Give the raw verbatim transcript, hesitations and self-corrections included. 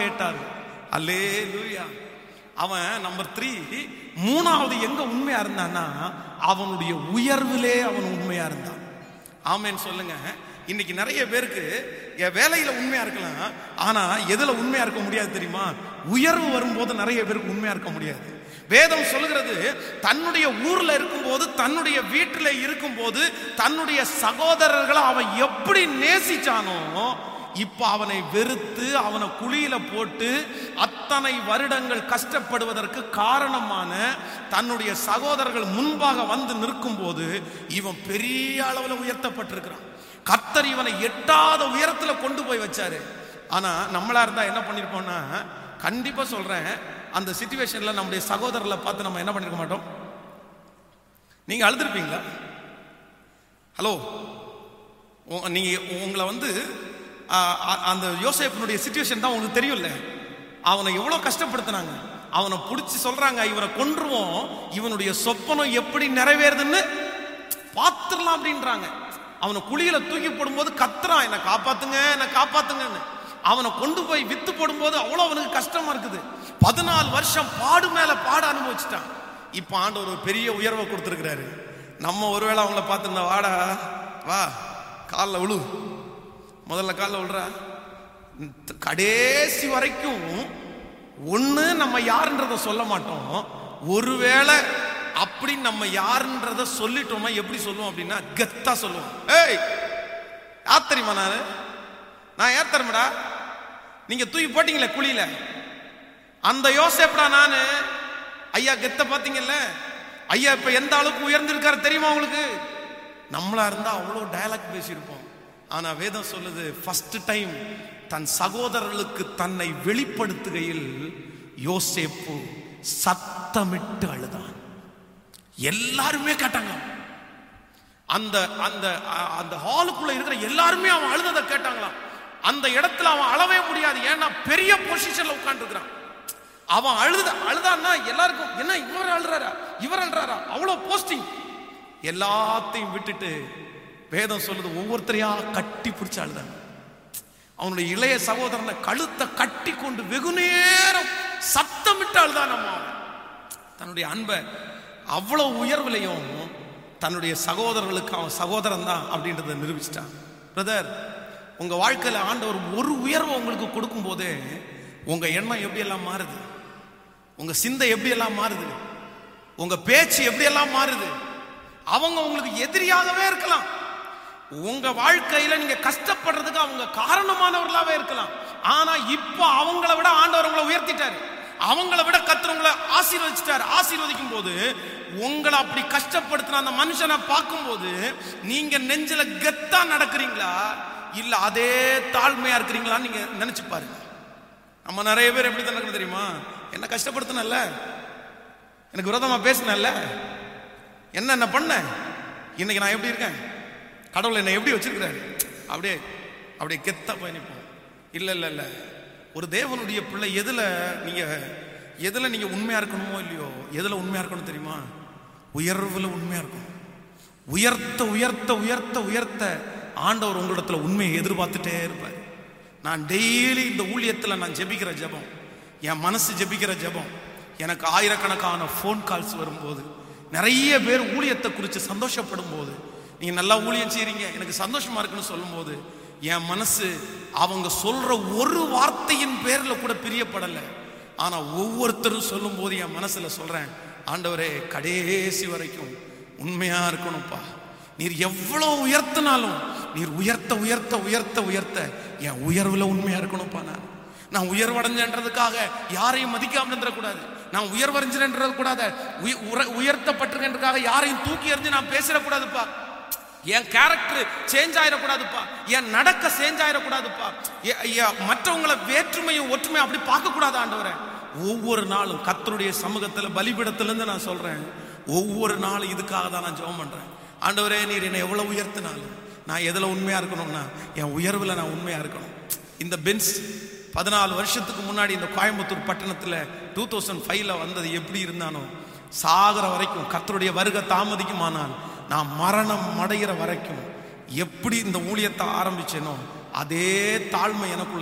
கேட்டாரு. அல்லேலூயா. அவன் number three மூணாவது எங்க உண்மையா இருந்தான்னா அவனுடைய உயர்விலே அவன் உண்மையா இருந்தான். ஆமேன்னு சொல்லுங்க. இன்னைக்கு நிறைய பேருக்கு வேலையில உண்மையா இருக்கலாம், ஆனா எதுல உண்மையா இருக்க முடியாது தெரியுமா? உயர்வு வரும்போது நிறைய பேருக்கு உண்மையா இருக்க முடியாது. வேதம் சொல்லுகிறது, தன்னுடைய ஊர்ல இருக்கும்போது, தன்னுடைய வீட்டில் இருக்கும்போது, தன்னுடைய சகோதரர்களை அவன் எப்படி நேசிச்சானோ, இப்ப அவனை வெறுத்து அவனை குழியில போட்டு அத்தனை வருடங்கள் கஷ்டப்படுவதற்கு காரணமான தன்னுடைய சகோதரர்கள் முன்பாக வந்து நிற்கும் போது இவன் பெரிய அளவில் உயர்த்தப்பட்டிருக்கிறான். கர்த்தர் இவனை எட்டாத உயரத்துல கொண்டு போய் வச்சாரு. ஆனா நம்மளா இருந்தா என்ன பண்ணிருப்போம்னா, கண்டிப்பா சொல்றேன், அந்த சிச்சுவேஷன்ல நம்முடைய சகோதரர்களை பார்த்து நம்ம என்ன பண்ணிருக்க மாட்டோம்? நீங்க அழுதுருப்பீங்களா? ஹலோ, நீங்க உங்களை வந்து அந்த யோசேப்பினுடைய சிச்சுவேஷன் தான் உங்களுக்கு தெரியும்ல. அவனை எவ்வளவு கஷ்டப்படுத்தினாங்க. அவனை பிடிச்சி சொல்றாங்க, இவரை கொன்றுவோம், இவனுடைய சொப்பனம் எப்படி நிறைவேறுதுன்னு பார்த்துடலாம் அப்படின்றாங்க. அவனை குழியில தூக்கி போடும்போது கத்துறான், என்னை காப்பாத்துங்க, என்னை காப்பாத்துங்கன்னு. அவனை கொண்டு போய் வித்து போடும்போது அவ்வளவு அவனுக்கு கஷ்டமா இருக்குது. பதினாலு வருஷம் பாடு மேல பாட அனுபவிச்சுட்டான். இப்ப ஆண்டவர் ஒரு பெரிய உயர்வை கொடுத்திருக்கிறாரு. நம்ம ஒருவேளை அவங்கள பார்த்துருந்தா, வாடா வா காலில் விழு, முதல்ல காலில் விழுறா, கடைசி வரைக்கும் ஒண்ணு நம்ம யாருன்றத சொல்ல மாட்டோம். ஒருவேளை அப்படி நம்ம யாருன்றத சொல்லிட்டோம்னா எப்படி சொல்லுவோம் அப்படின்னா, கெத்தா சொல்லுவோம். ஏய் யார் தெரியுமா? நானு நான் யார் தெரியுமாடா? நீங்க தூக்கி போட்டீங்களே குழியில, அந்த யோசேப்டா நானு. ஐயா கெத்த பாத்தீங்கல்ல, ஐயா இப்ப எந்த அளவுக்கு உயர்ந்திருக்காரு தெரியுமா உங்களுக்கு? நம்மளா இருந்தா அவ்வளவு டயலாக் பேசியிருப்போம். ஆனா வேதம் சொல்லுது, ஃபர்ஸ்ட் டைம் தன் சகோதரர்களுக்கு தன்னை வெளிப்படுத்துகையில் யோசேப்பு சத்தமிட்டு அழுதான். எல்லாருமே கேட்டாங்க. அந்த அந்த அந்த ஹாலுக்குள்ள இருக்கிற எல்லாருமே அவன் அழுததை கேட்டாங்களாம். அந்த இடத்துல அவன் அழவே முடியாது, ஏன்னா பெரிய பொசிஷன்ல உட்கார்ந்து இருக்கிறான். அவன் அழுத அழுதான்னா எல்லாருக்கும் என்ன இவர் அழுறாரா இவர் அழுறாரா, அவ்வளவு போஸ்டிங். எல்லாத்தையும் விட்டுட்டு வேதம் சொல்லுது, ஒவ்வொருத்தரையா கட்டி பிடிச்சு அழுதாங்க. அவனுடைய இளைய சகோதரனை கழுத்தை கட்டி கொண்டு வெகு நேரம் சத்தமிட்டு அழுதான். நம்ம தன்னுடைய அன்பை அவ்வளவு உயர்விலையும் தன்னுடைய சகோதரர்களுக்கு அவன் சகோதரன் தான் அப்படின்றத நிரூபிச்சிட்டான். பிரதர், உங்க வாழ்க்கையில ஆண்டவர் ஒரு உயர்வை உங்களுக்கு கொடுக்கும் போதே உங்க எண்ணம் எப்படி எல்லாம் மாறுது, உங்க சிந்தை எப்படி எல்லாம் மாறுது, உங்க பேச்சு எப்படி எல்லாம் மாறுது. அவங்க உங்களுக்கு எதிரியாகவே இருக்கலாம், உங்க வாழ்க்கையில நீங்க கஷ்டப்படுறதுக்கு அவங்க காரணமானவர்களாவே இருக்கலாம். ஆனா இப்ப அவங்கள விட ஆண்டவர் உங்களை உயர்த்திட்டாரு, அவங்கள விட கர்த்தர் உங்களை ஆசீர்வதிச்சிட்டாரு. ஆசீர்வதிக்கும் போது உங்களை அப்படி கஷ்டப்படுத்தின அந்த மனுஷனை பார்க்கும் போது நீங்க நெஞ்சில கெத்தா நடக்கிறீங்களா இல்ல அதே தாழ்மையா இருக்கிறீங்களான்னு நீங்க நினைச்சு பாருங்க. நம்ம நிறைய பேர் எப்படி தான் நடக்குது தெரியுமா? என்ன கஷ்டப்படுத்தினல்ல, எனக்கு விரோதமா பேசினல்ல, என்ன என்ன பண்ண, இன்னைக்கு நான் எப்படி இருக்கேன், கடவுள் என்னை எப்படி வச்சிருக்கிறாரு, அப்படியே அப்படியே கெத்தா போய் நிற்போம். இல்ல இல்ல இல்ல, ஒரு தேவனுடைய பிள்ளை எதுல நீங்க எதுல நீங்க உண்மையா இருக்கணுமோ இல்லையோ, எதுல உண்மையா இருக்கணும் தெரியுமா? உயர்வுல உண்மையா இருக்கணும். உயர்த்த உயர்த்த உயர்த்த உயர்த்த ஆண்டவர் உங்களிடத்துல உண்மையை எதிர்பார்த்துட்டே இருப்பார். நான் டெய்லி இந்த ஊழியத்துல நான் ஜெபிக்கிற ஜெபம், என் மனசு ஜெபிக்கிற ஜெபம், எனக்கு ஆயிரக்கணக்கான போன் கால்ஸ் வரும்போது, நிறைய பேர் ஊழியத்தை குறித்து சந்தோஷப்படும் போது, நீங்க நல்லா ஊழியம் செய்றீங்க எனக்கு சந்தோஷமா இருக்குன்னு சொல்லும் போது, என் மனசு அவங்க சொல்ற ஒரு வார்த்தையின் பேர்ல கூட பிரியப்படல. ஆனா ஒவ்வொருத்தரும் சொல்லும் போது என் மனசுல சொல்றேன், ஆண்டவரே கடைசி வரைக்கும் உண்மையா இருக்கணும்ப்பா, நீர் எவ்வளவு உயர்த்தினாலும் நீர் உயர்த்த உயர்த்த உயர்த்த உயர்த்த என் உயர்வுல உண்மையா இருக்கணும்ப்பா. நான் நான் உயர்வடைஞ்சன்றதுக்காக யாரையும் மதிக்காம இருந்துடக்கூடாது, நான் உயர்வடைஞ்சேன்றது கூடாது, உயர்த்தப்பட்டிருக்கேன்றதுக்காக யாரையும் தூக்கி எறிஞ்சு நான் பேசிடக்கூடாதுப்பா, என் கேரக்டர் சேஞ்ச் ஆயிடக்கூடாதுப்பா, என் நடக்க சேஞ்ச் ஆயிடக்கூடாதுப்பா, மற்றவங்களை வேற்றுமையும் ஒற்றுமையும் அப்படி பார்க்க கூடாது. ஆண்டவரே ஒவ்வொரு நாளும் கர்த்தருடைய சமூகத்துல பலிபீடத்திலிருந்து நான் சொல்றேன், ஒவ்வொரு நாளும் இதுக்காக தான் நான் ஜெபம் பண்றேன். ஆண்டவரே நீர் என்னை எவ்வளவு உயர்த்தினாலும் நான் எதுல உண்மையா இருக்கணும்னா என் உயர்வுல நான் உண்மையா இருக்கணும். இந்த பென்ஸ் பதினாலு வருஷத்துக்கு முன்னாடி இந்த கோயம்புத்தூர் பட்டணத்துல டூ தௌசண்ட் ஃபைவ்ல வந்தது எப்படி இருந்தானோ, சாகிற வரைக்கும் கர்த்தருடைய வருகை தாமதிக்குமானால் நான் மரணம் அடைகிற வரைக்கும் எப்படி இந்த ஊழியத்தை ஆரம்பிச்சேனோ அதே தாழ்மை எனக்குள்ள